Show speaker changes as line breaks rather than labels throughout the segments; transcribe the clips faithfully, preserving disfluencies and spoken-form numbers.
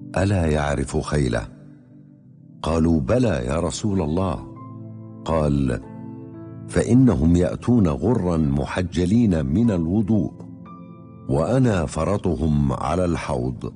ألا يعرف خيله؟ قالوا بلى يا رسول الله. قال فإنهم يأتون غرا محجلين من الوضوء وأنا فرطهم على الحوض.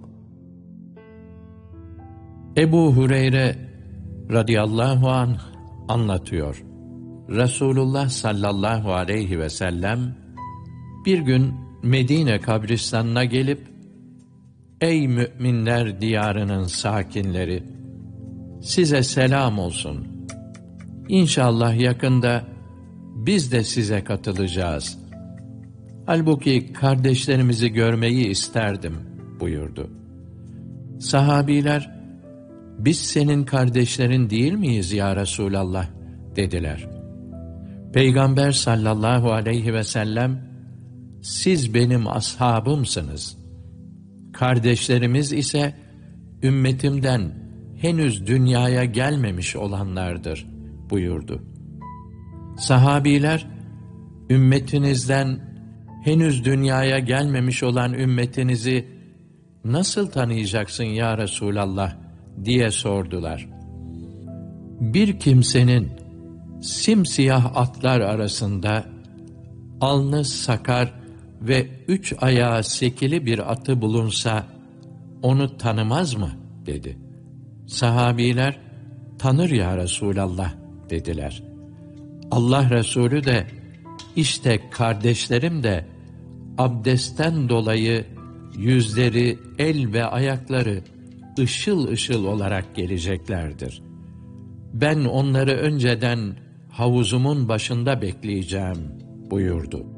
Ebu Hureyre radıyallahu anh anlatıyor. Resulullah sallallahu aleyhi ve sellem bir gün Medine kabristanına gelip, "Ey müminler diyarının sakinleri, size selam olsun. İnşallah yakında biz de size katılacağız. Halbuki kardeşlerimizi görmeyi isterdim," buyurdu. Sahabiler, "Biz senin kardeşlerin değil miyiz ya Resulallah?" dediler. Peygamber sallallahu aleyhi ve sellem, "Siz benim ashabımsınız. Kardeşlerimiz ise ümmetimden henüz dünyaya gelmemiş olanlardır," buyurdu. Sahabiler, "Ümmetinizden henüz dünyaya gelmemiş olan ümmetinizi nasıl tanıyacaksın ya Resulallah?" diye sordular. Bir kimsenin simsiyah atlar arasında alnı sakar ve üç ayağı sekili bir atı bulunsa onu tanımaz mı? dedi. Sahabiler, "Tanır ya Resulallah," dediler. Allah Resulü de, "İşte kardeşlerim de abdestten dolayı yüzleri, el ve ayakları ışıl ışıl olarak geleceklerdir. Ben onları önceden havuzumun başında bekleyeceğim," buyurdu.